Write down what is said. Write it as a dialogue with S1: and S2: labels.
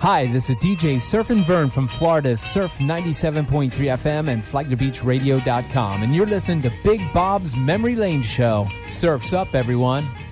S1: Hi, this is DJ Surfin' Vern from Florida's Surf 97.3 FM and FlaglerBeachRadio.com, and you're listening to Big Bob's Memory Lane Show. Surf's up, everyone.